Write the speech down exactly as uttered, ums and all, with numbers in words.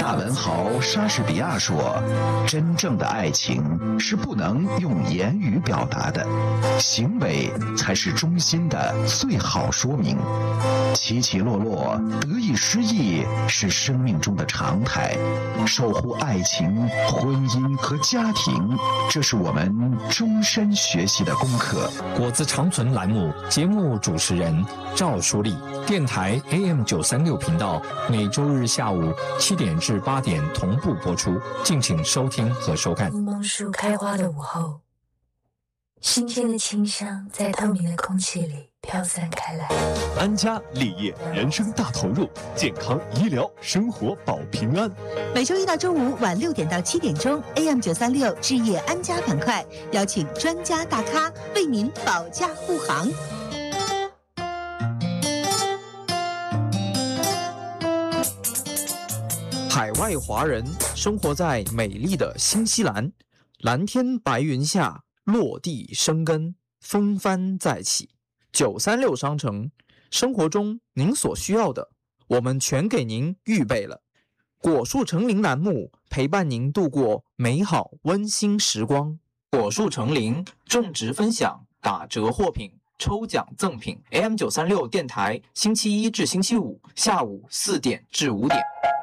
大文豪莎士比亚说：“真正的爱情是不能用言语表达的，行为才是衷心的最好说明。起起落落，得意失意是生命中的常态。守护爱情、婚姻和家庭，这是我们终身学习的功课。” 果子长存栏目节目主持人赵淑丽，电台 A M 九三六频道每周日下午七点至八点同步播出，敬请收听和收看。 柠檬树开花的午后，新鲜的清香在透明的空气里飘散开来。 安家立业，人生大投入，健康医疗生活保平安。 每周一到周五晚六点到七点钟 ，A M 九三六置业安家板块，邀请专家大咖为您保驾护航。 海外华人生活在美丽的新西兰，蓝天白云下落地生根，风帆再起。九三六商城，生活中您所需要的，我们全给您预备了。果树成林栏目陪伴您度过美好温馨时光。果树成林种植分享打折货品抽奖赠品 ，A M 九三六电台星期一至星期五下午四点至五点。